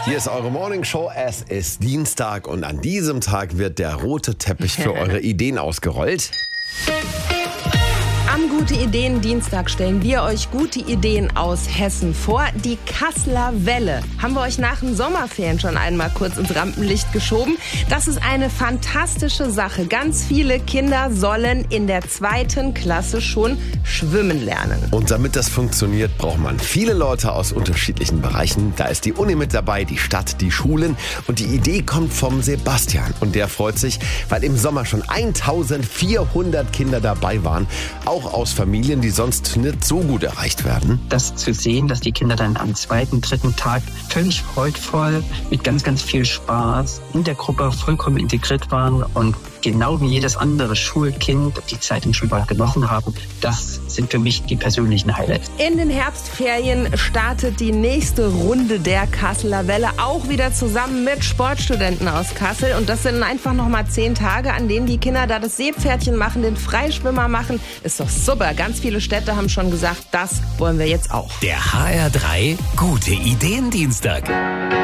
Hier ist eure Morningshow. Es ist Dienstag und an diesem Tag wird der rote Teppich für eure Ideen ausgerollt. Am Gute Ideen Dienstag stellen wir euch gute Ideen aus Hessen vor. Die Kasseler Welle haben wir euch nach den Sommerferien schon einmal kurz ins Rampenlicht geschoben. Das ist eine fantastische Sache. Ganz viele Kinder sollen in der 2. Klasse schon schwimmen lernen. Und damit das funktioniert, braucht man viele Leute aus unterschiedlichen Bereichen. Da ist die Uni mit dabei, die Stadt, die Schulen. Und die Idee kommt vom Sebastian. Und der freut sich, weil im Sommer schon 1400 Kinder dabei waren. Auch aus Familien, die sonst nicht so gut erreicht werden. Das zu sehen, dass die Kinder dann am 2., 3. Tag völlig freudvoll, mit ganz, ganz viel Spaß in der Gruppe vollkommen integriert waren und genau wie jedes andere Schulkind die Zeit im Schulbad genossen haben, das sind für mich die persönlichen Highlights. In den Herbstferien startet die nächste Runde der Kasseler Welle, auch wieder zusammen mit Sportstudenten aus Kassel. Und das sind einfach nochmal 10 Tage, an denen die Kinder da das Seepferdchen machen, den Freischwimmer machen. Ist doch super. Ganz viele Städte haben schon gesagt, das wollen wir jetzt auch. Der HR3 Gute Ideen Dienstag.